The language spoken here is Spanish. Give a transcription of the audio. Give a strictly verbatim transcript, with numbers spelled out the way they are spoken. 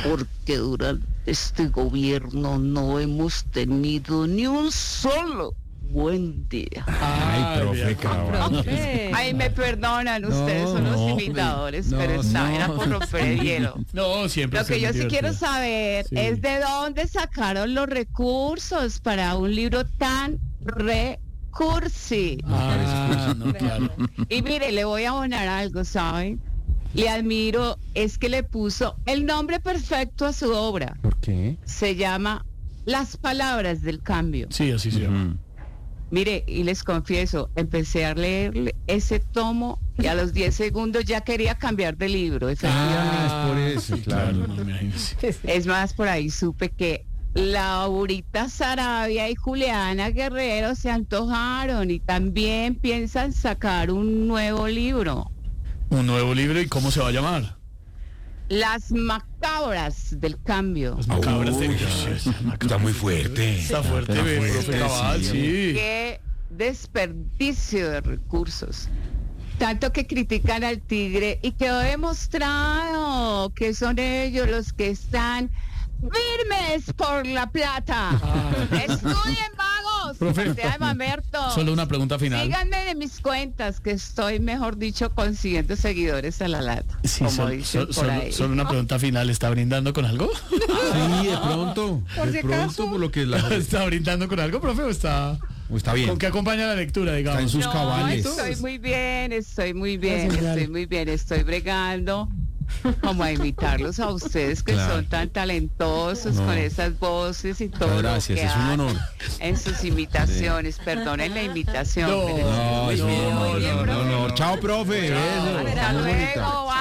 porque durante este gobierno no hemos tenido ni un solo buen día. Ay, profe, cabrón. Ay, me perdonan, ustedes son los no, imitadores, no, pero esta no. era por romper el hielo. No, siempre. Lo que yo sí divertido. quiero saber Sí. es de dónde sacaron los recursos para un libro tan recursi. Ah, no, claro. Y mire, le voy a abonar algo, ¿saben? Le admiro, es que le puso el nombre perfecto a su obra. ¿Por qué? Se llama Las Palabras del Cambio. Sí, así se llama. Mm. Mire, y les confieso, empecé a leer ese tomo y a los diez segundos ya quería cambiar de libro, efectivamente. Ah, es por eso, sí, claro. no, imagínese. Es más, por ahí supe que Laurita Sarabia y Juliana Guerrero se antojaron y también piensan sacar un nuevo libro. Un nuevo libro, ¿y cómo se va a llamar? Las Macabras del Cambio. Las macabras de... Uy, Está muy fuerte. Está fuerte, Está ve, fuerte, profe Cabal, sí. sí. Qué desperdicio de recursos. Tanto que critican al tigre y quedó demostrado que son ellos los que están firmes por la plata. Estudien, vagos. Profe, Sea mamerto. Solo una pregunta final. Síganme de mis cuentas, que estoy, mejor dicho, consiguiendo seguidores a la lata. Sí, como sol- dicen sol- por solo, ahí. solo una pregunta final. ¿Está brindando con algo? Sí, de pronto. Por de si pronto, acaso. por lo que la... ¿Está brindando con algo, profe, o está... o está bien. ¿Con qué acompaña la lectura, digamos? Está en sus No, cabales. estoy muy bien, estoy muy bien, Gracias, estoy muy bien, estoy bregando como a imitarlos a ustedes que Claro. son tan talentosos No. con esas voces y todo Muchas gracias, lo que es un hacen honor. en sus imitaciones. Perdonen la imitación. No, pero es No, muy es bien, un muy honor, bien, no, profe. no, no. Chao, profe. Beso. Hasta Muy bonita. luego,